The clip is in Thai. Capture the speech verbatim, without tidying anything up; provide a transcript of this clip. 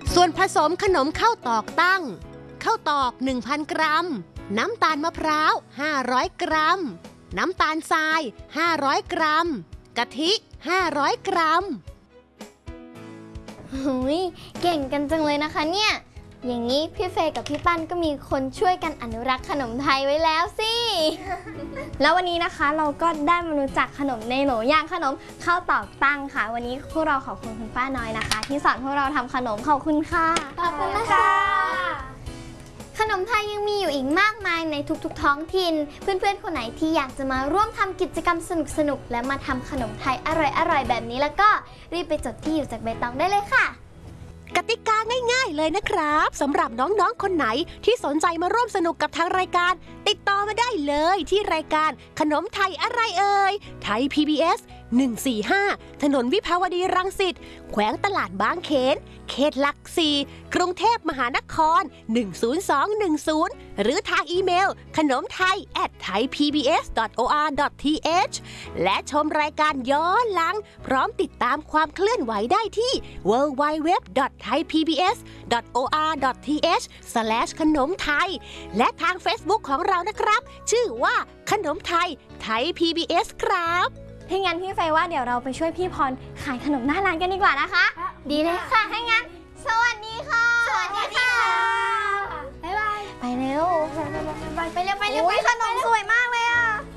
ส่วนผสมขนมข้าวตอกตั้งข้าวตอก หนึ่งพัน กรัมน้ำตาลมะพร้าว ห้าร้อย กรัมน้ำตาลทราย ห้าร้อย กรัมกะทิ ห้าร้อย กรัมหุยเก่งกันจังเลยนะคะเนี่ยอย่างนี้พี่เฟย์กับพี่ปั้นก็มีคนช่วยกันอนุรักษ์ขนมไทยไว้แล้วสิ แล้ววันนี้นะคะเราก็ได้มารู้จักขนมเนโหนอย่างขนมข้าวตอกตั้งค่ะวันนี้พวกเราขอบคุณคุณป้าน้อยนะคะที่สอนพวกเราทำขนมขอบคุณค่ะขอบคุณค่ะขนมไทยยังมีอยู่อีกมากมายในทุกๆท้องถิ่นเพื่อนๆคนไหนที่อยากจะมาร่วมทำกิจกรรมสนุกๆและมาทำขนมไทยอร่อยๆแบบนี้แล้วก็รีบไปจดที่อยู่จากใบตองได้เลยค่ะกติกาง่ายๆเลยนะครับสำหรับน้องๆคนไหนที่สนใจมาร่วมสนุกกับทางรายการติดต่อมาได้เลยที่รายการขนมไทยอะไรเอ่ยไทย พี บี เอส หนึ่ง สี่ ห้า ถนนวิภาวดีรังสิตแขวงตลาดบางเขนเขตหลักสี่กรุงเทพมหานคร หนึ่ง ศูนย์ สอง หนึ่ง ศูนย์ หรือทางอีเมลขนมไทย แอท ไทยพีบีเอส ดอท โอ อาร์ ดอท ที เอช และชมรายการย้อนหลังพร้อมติดตามความเคลื่อนไหวได้ที่ ดับเบิลยู ดับเบิลยู ดับเบิลยู ดอท ไทยพีบีเอส ดอท โอ อาร์ ดอท ที เอช สแลช ขนมไทยและทาง Facebook ของเรานะครับชื่อว่าขนมไทยไทย พี บี เอส ครับถ้างั้นพี่เฟย์ว่าเดี๋ยวเราไปช่วยพี่พรขายขนมหน้าร้านกันดีกว่านะคะดีเลยค่ะถ้างั้นสวัสดีค่ะสวัสดีค่ะบ๊ายบายไปเร็วไปเร็วไปเร็วไปเร็วขนมสวยมาก